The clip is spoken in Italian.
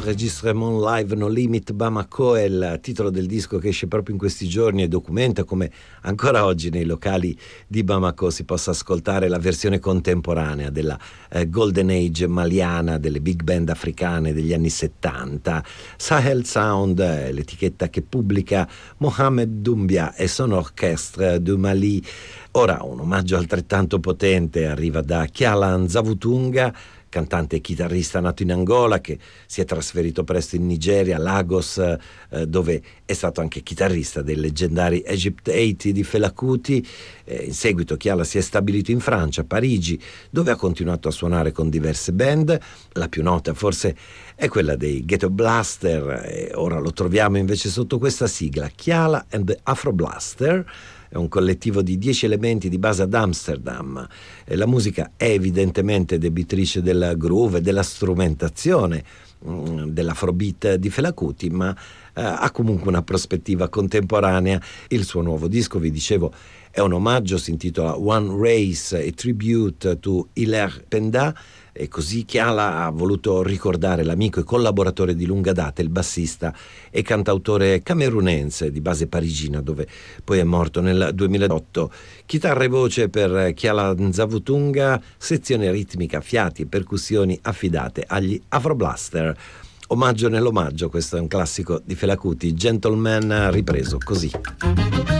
Enregistrement Live No Limit Bamako è il titolo del disco che esce proprio in questi giorni e documenta come ancora oggi nei locali di Bamako si possa ascoltare la versione contemporanea della Golden Age maliana, delle big band africane degli anni 70. Sahel Sound è l'etichetta che pubblica Mohamed Doumbia e son orchestre du Mali. Ora un omaggio altrettanto potente arriva da Kiala Nzavutunga, cantante e chitarrista nato in Angola, che si è trasferito presto in Nigeria, Lagos, dove è stato anche chitarrista dei leggendari Egypt 80 di Fela Kuti. In seguito Kiala si è stabilito in Francia, a Parigi, dove ha continuato a suonare con diverse band. La più nota forse è quella dei Ghetto Blaster, e ora lo troviamo invece sotto questa sigla, Kiala and the Afro Blaster. È un collettivo di 10 elementi di base ad Amsterdam. La musica è evidentemente debitrice del groove, della strumentazione, dell'afrobeat di Fela Kuti, ma ha comunque una prospettiva contemporanea. Il suo nuovo disco, vi dicevo, è un omaggio, si intitola One Race, a tribute to Hilaire Penda, e così Kiala ha voluto ricordare l'amico e collaboratore di lunga data, il bassista e cantautore camerunense di base parigina, dove poi è morto nel 2008. Chitarra e voce per Kiala Nzavutunga, sezione ritmica, fiati e percussioni affidate agli Afro Blaster. Omaggio nell'omaggio, questo è un classico di Fela Kuti, Gentleman, ripreso così.